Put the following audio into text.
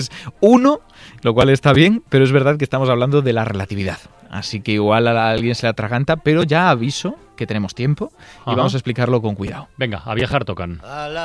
1, lo cual está bien, pero es verdad que estamos hablando de la relatividad. Así que igual a alguien se le atraganta, pero ya aviso que tenemos tiempo y vamos a explicarlo con cuidado. Venga, a viajar tocan.